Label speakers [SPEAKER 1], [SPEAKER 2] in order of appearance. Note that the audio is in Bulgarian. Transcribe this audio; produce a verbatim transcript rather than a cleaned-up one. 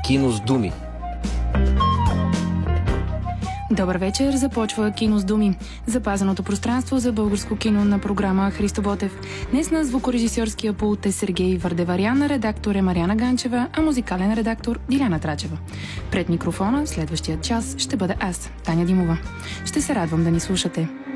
[SPEAKER 1] Кино с думи.
[SPEAKER 2] Добър вечер, започва Кино с думи. Запазеното пространство за българско кино на програма Христо Ботев. Днес на звукорежисьорския пулт е Сергей Вардеварян, редактор е Мариана Ганчева, а музикален редактор Диляна Трачева. Пред микрофона следващия час ще бъда аз, Таня Димова. Ще се радвам да ни слушате.